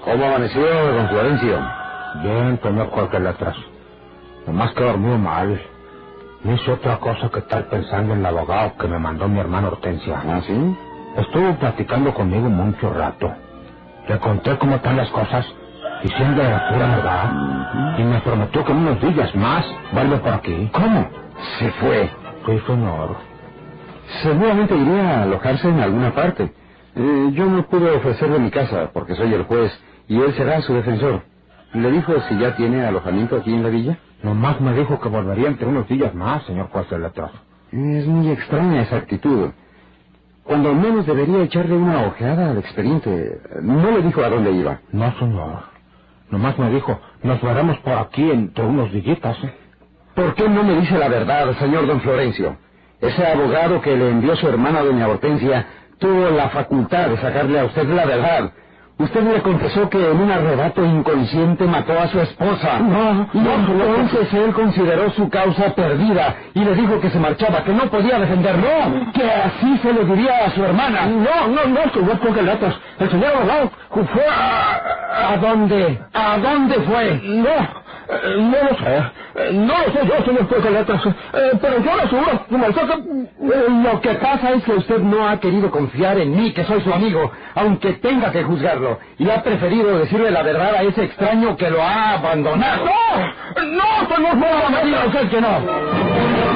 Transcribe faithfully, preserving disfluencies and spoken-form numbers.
¿Cómo amaneció, don Florencio? Bien, señor Jorge Letras. Nomás que dormí mal. No hice otra cosa que estar pensando en el abogado que me mandó mi hermana Hortensia. ¿Ah, sí? Estuvo platicando conmigo mucho rato. Le conté cómo están las cosas, diciendo la pura verdad. Uh-huh. Y me prometió que en unos días más vuelve por aquí. ¿Cómo? ¿Se fue? Sí, señor. Seguramente iría a alojarse en alguna parte. Eh, yo no pude ofrecerle mi casa porque soy el juez y él será su defensor. ¿Le dijo si ya tiene alojamiento aquí en la villa? Nomás me dijo que volvería entre unos días más, señor juez de letras. Es muy extraña esa actitud. Cuando menos debería echarle una ojeada al expediente. ¿No le dijo a dónde iba? No, señor. Nomás me dijo, nos veremos por aquí entre unos días, ¿eh? ¿Por qué no me dice la verdad, señor don Florencio? Ese abogado que le envió su hermana doña Hortensia tuvo la facultad de sacarle a usted la verdad. Usted le confesó que en un arrebato inconsciente mató a su esposa. No, y entonces él consideró su causa perdida y le dijo que se marchaba, que no podía defenderlo, que así se lo diría a su hermana. No, no, no, señor Jorge Letras. El señor abogado fue a... ¿A dónde? ¿A dónde fue? No, eh, no lo sé. Eh, no lo sé yo, señor Jorge Letras. Eh, pero yo le aseguro, que... Eh, lo que pasa es que usted no ha querido confiar en mí, que soy su amigo, aunque tenga que juzgarlo. Y ha preferido decirle la verdad a ese extraño que lo ha abandonado. ¡No! ¡No, señor! ¡No me diga usted que no!